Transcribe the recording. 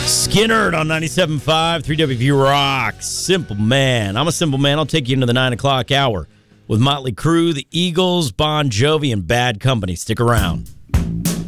Skinner on 97.5, 3WV Rock. Simple Man. I'm a simple man. I'll take you into the 9 o'clock hour with Motley Crue, the Eagles, Bon Jovi, and Bad Company. Stick around.